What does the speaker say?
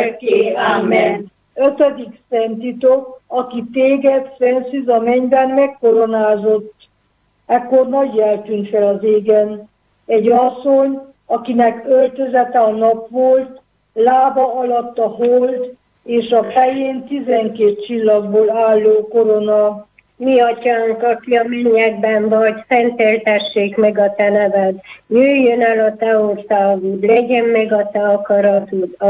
örökké. Amen. 5. szenttitok, aki téged, Szent Szűz a mennyben megkoronázott. Ekkor nagy jel tűnt fel az égen. Egy asszony, akinek öltözete a nap volt, lába alatt a hold, és a fején 12 csillagból álló korona. Mi atyánk, aki a mennyekben vagy, szenteltessék meg a te neved. Jöjjön el a te országod, legyen meg a te akaratod,